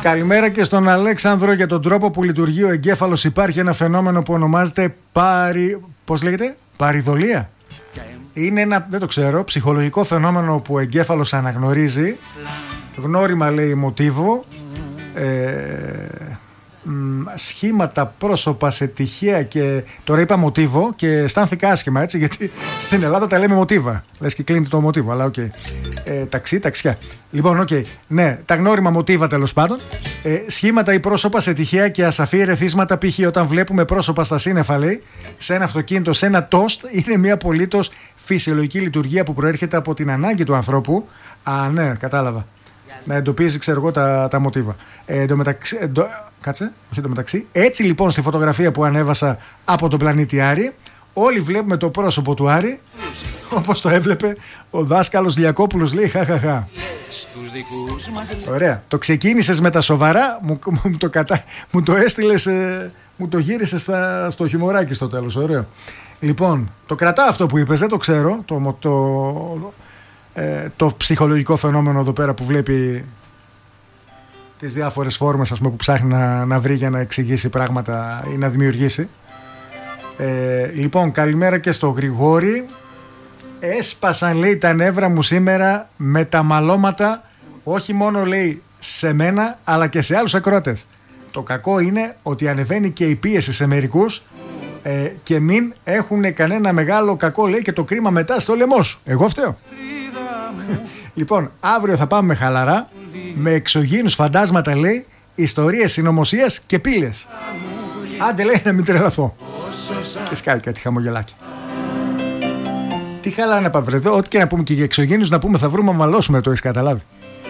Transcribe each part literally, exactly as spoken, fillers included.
Καλημέρα και στον Αλέξανδρο. Για τον τρόπο που λειτουργεί ο εγκέφαλος υπάρχει ένα φαινόμενο που ονομάζεται πάρη... πώς λέγεται? Παριδολία. Είναι ένα, δεν το ξέρω, ψυχολογικό φαινόμενο που ο εγκέφαλος αναγνωρίζει. Γνώριμα, λέει, μοτίβο, ε, μ, σχήματα, πρόσωπα σε τυχαία και... Τώρα είπα μοτίβο και αισθάνθηκα άσχημα, έτσι, γιατί στην Ελλάδα τα λέμε μοτίβα. Λες και κλείνει το μοτίβο, αλλά οκ. Okay. Ε, ταξί, ταξιά. Λοιπόν, οκ. Okay. Ναι, τα γνώριμα μοτίβα, τέλος πάντων. Ε, σχήματα ή πρόσωπα σε τυχαία και ασαφή ερεθίσματα, π.χ. όταν βλέπουμε πρόσωπα στα σύννεφα, λέει, σε ένα αυτοκίνητο, σε ένα τόστ, είναι μια απολύτως φυσιολογική λειτουργία που προέρχεται από την ανάγκη του ανθρώπου. Α, ναι, κατάλαβα. Να εντοπίζει, ξέρω εγώ, τα, τα μοτίβα. Ε, εντωμεταξύ, εντω, κάτσε, όχι εντωμεταξύ. Έτσι λοιπόν, στη φωτογραφία που ανέβασα από τον πλανήτη Άρη, όλοι βλέπουμε το πρόσωπο του Άρη, όπως το έβλεπε ο δάσκαλος Λιακόπουλος, λέει, χαχαχα. Ωραία. Το ξεκίνησες με τα σοβαρά, μου, μου, το, κατα... μου το έστειλες, ε, μου το γύρισες στα, στο χιμωράκι στο τέλος. Ωραίο. Λοιπόν, το κρατάω αυτό που είπες, δεν το ξέρω, το... το Ε, το ψυχολογικό φαινόμενο εδώ πέρα που βλέπει τις διάφορες φόρμες, ας πούμε, που ψάχνει να, να βρει για να εξηγήσει πράγματα ή να δημιουργήσει. Ε, λοιπόν, καλημέρα και στο Γρηγόρη. Έσπασαν, λέει, τα νεύρα μου σήμερα με τα μαλώματα, όχι μόνο, λέει, σε μένα αλλά και σε άλλους ακροατές. Το κακό είναι ότι ανεβαίνει και η πίεση σε μερικούς ε, και μην έχουν κανένα μεγάλο κακό, λέει, και το κρίμα μετά στο λαιμό σου. Εγώ φταίω. Λοιπόν, αύριο θα πάμε με χαλαρά, με εξωγήινους φαντάσματα, λέει, ιστορίες συνωμοσίας και πύλες. Άντε, λέει, να μην τρελαθώ. Και σκάει κάτι χαμογελάκι. Τι χαλαρά να πάμε εδώ, ό,τι και να πούμε και για εξωγήινους, να πούμε θα βρούμε, μαλώσουμε, το έχεις καταλάβει.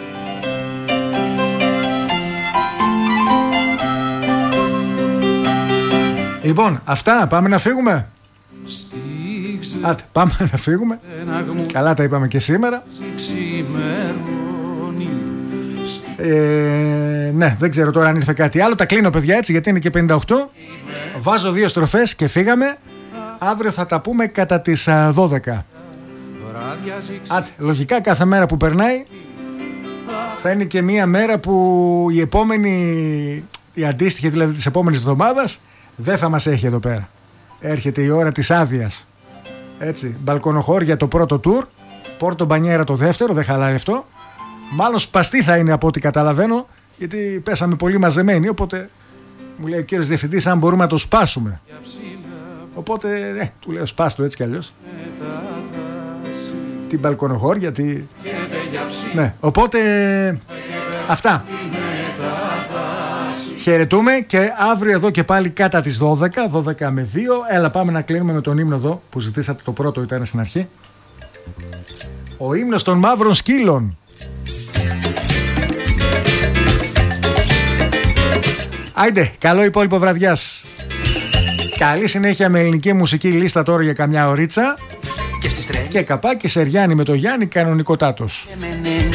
Λοιπόν, αυτά, πάμε να φύγουμε. Άτε, πάμε να φύγουμε. Καλά τα είπαμε και σήμερα. ε, Ναι, δεν ξέρω τώρα αν ήρθε κάτι άλλο. Τα κλείνω, παιδιά, έτσι, γιατί είναι και πενήντα οκτώ. Βάζω δύο στροφές και φύγαμε. Αύριο θα τα πούμε κατά τις δώδεκα. Άτε, λογικά κάθε μέρα που περνάει θα είναι και μία μέρα που η επόμενη, η αντίστοιχη δηλαδή της επόμενης εβδομάδας, δεν θα μας έχει εδώ πέρα. Έρχεται η ώρα της άδειας. Έτσι, μπαλκονοχώρια το πρώτο τουρ, Πόρτο Μπανιέρα το δεύτερο, δεν χαλάει αυτό. Μάλλον σπαστή θα είναι από ό,τι καταλαβαίνω, γιατί πέσαμε πολύ μαζεμένοι. Οπότε μου λέει ο κύριος διευθυντής αν μπορούμε να το σπάσουμε. Οπότε, ε, του λέω σπάστο έτσι κι αλλιώς. Την μπαλκονοχώρια, τη... Ναι, οπότε αυτά. Χαιρετούμε και αύριο εδώ και πάλι κατά τις δώδεκα, δώδεκα με δύο. Έλα, πάμε να κλείνουμε με τον ύμνο εδώ που ζητήσατε, το πρώτο ήταν στην αρχή. Ο ύμνος των μαύρων σκύλων. Άιντε, καλό υπόλοιπο βραδιάς. Καλή συνέχεια με ελληνική μουσική λίστα τώρα για καμιά ωρίτσα. Και, και καπάκι Σεριάννη με το Γιάννη κανονικοτάτος.